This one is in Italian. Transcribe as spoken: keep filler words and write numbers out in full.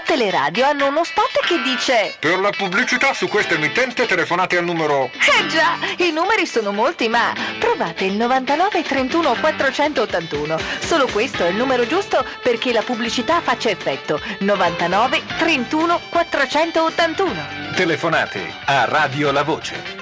tutte le radio hanno uno spot che dice: per la pubblicità su questa emittente telefonate al numero... Eh già, i numeri sono molti, ma provate il novantanove trentuno quattrocentottantuno. Solo questo è il numero giusto perché la pubblicità faccia effetto. novantanove trentuno quattrocentottantuno. Telefonate a Radio La Voce.